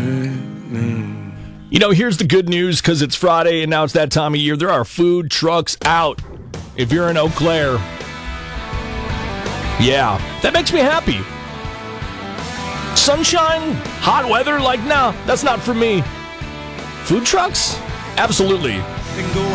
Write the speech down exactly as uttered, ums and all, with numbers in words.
You know, here's the good news, because it's Friday and now it's that time of year. There are food trucks out if you're in Eau Claire. Yeah, that makes me happy. Sunshine, hot weather, like, nah, that's not for me. Food trucks? Absolutely.